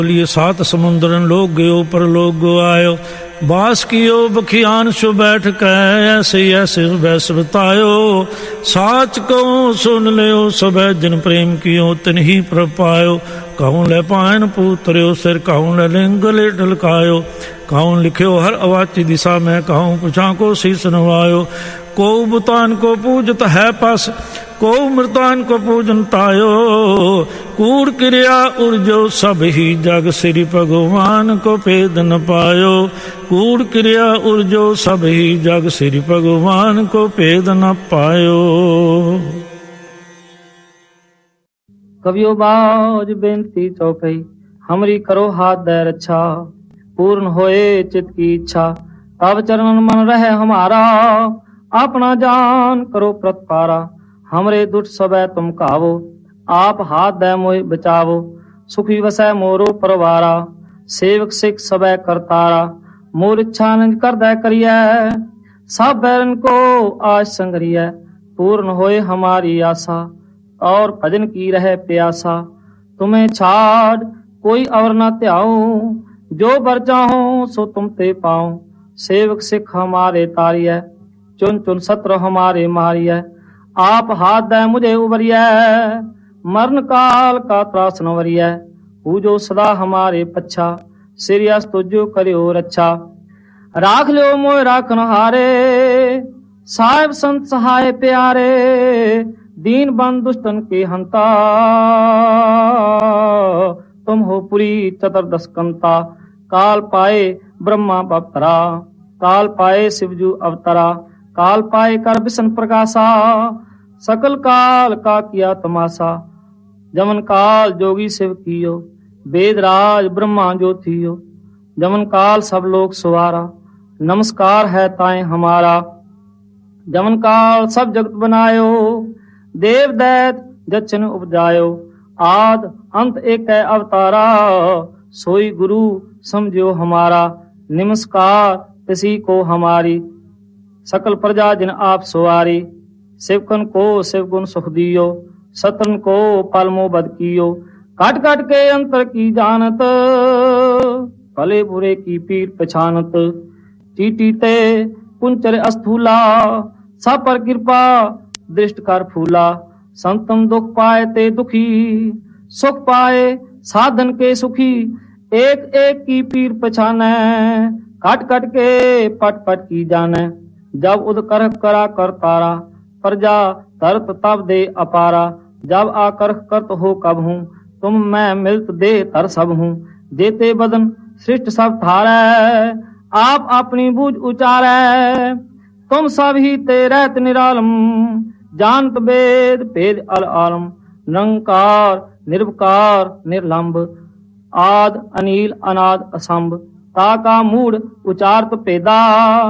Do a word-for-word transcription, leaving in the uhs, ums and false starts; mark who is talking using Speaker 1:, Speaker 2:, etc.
Speaker 1: बोलिए सात समुद्रन लोग गयो पर लोग गो आयो, बास कियो बखियान सो बैठ कै, ऐसे ऐसे बैस बतायो। साच कहूँ सुन लियो सब जिन प्रेम कियो तिन ही प्रभ पायो। कहूँ ले पायन पूतर्यो सिर, कहूँ ले लिंग ले ढलकायो। कहूँ लिखियो हर अवाची दिशा में, कहूँ पुछा को शीस नवायो। को बुतान को पूजत है पास, को मृतान को पूजन तायो। कूड़ क्रिया उर्जो सब ही जग, श्री भगवान को भेद न पायो। कूड़ क्रिया उर्जो सब ही जग, श्री भगवान को भेद न पायो।
Speaker 2: कवियो बाज बेनती चौपई, हमरी करो हाथ दे रक्षा। पूर्ण होए चित की इच्छा, तब चरणन मन रहे हमारा। अपना जान करो प्रतपारा, हमरे दुष्ट सबे तुम कावो। आप हाथ दे मोहि बचावो, सुखी वसै मोरो परवारा। सेवक सिख सबे करतारा, मोर इच्छा निज कर दे करिए। सब बैरन को आज संगरिए, पूर्ण होए हमारी आशा। और भजन की रहे प्यासा, तुम्हें छाड़ कोई और न त्याओ। जो बर चाहो सो तुम ते पाओ। सेवक सिख हमारे तारिय, चुन चुन सत्र हमारे मारिय। आप हाथ दे मुझे उबरिय, मरण काल का त्रास न वरिय। पूजो सदा हमारे पच्छा, सिरियस तुझो करियो रक्षा। राख लियो मोय राखन हारे, साहिब संत सहाय प्यारे। दीन बंद दुष्टन के हंता, तुम हो पुरी चतुर्दश कंता। काल पाए ब्रह्मा बपतरा, काल पाए शिवजू अवतरा। काल पाए कर विष्णु प्रकाशा, सकल काल का किया तमाशा। जमन काल जोगी शिव कियो, वेद राज ब्रह्मा जो थियो। जमन काल सब लोग सुवारा, नमस्कार है ताए हमारा। जमन काल सब जगत बनायो, देव दैत जचन उपजायो। आद अंत एक है अवतारा, सोई गुरु समझो हमारा। नमस्कार किसी को हमारी, सकल प्रजा जिन आप सुवारी। शिवकन को शिव गुण सुख दियो, सतन को पालमो बद कियो। काट काट के अंतर की जानत, भले बुरे की पीर पछानत। चीटी ते कुंचर अस्थूला, सब पर कृपा दृष्ट कर फूला। संतम दुख पाए ते दुखी, सुख पाए साधन के सुखी। एक एक की पीर पछाने, काट काट के पट पट की जाने। जब उद कर करा कर तारा, प्रजा तरत तब दे अपारा। जब आकर करत हो कब हूँ, तुम मैं मिलत दे तर सब हूँ। देते बदन सृष्ट सब थारे, आप अपनी बूझ उचारे। तुम सब ही ते रहत निरालम, जानत वेद भेद अल आलम। निरंकार निर्विकार निर्लंब, आद अनिल अनाद असंभ। ताका मूड उचारत पेदा,